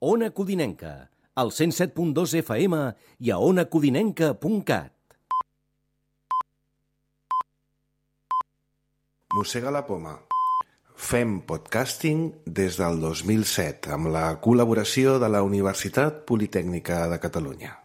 Ona Codinenca, al 107.2 FM i a onacodinenca.cat. Mossega la poma. Fem podcasting des del 2007 amb la col·laboració de la Universitat Politècnica de Catalunya.